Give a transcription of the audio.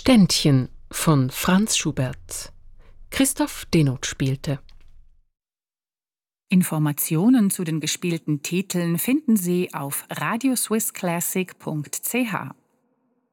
Ständchen von Franz Schubert. Christoph Denoth spielte. Informationen zu den gespielten Titeln finden Sie auf radioswissclassic.ch.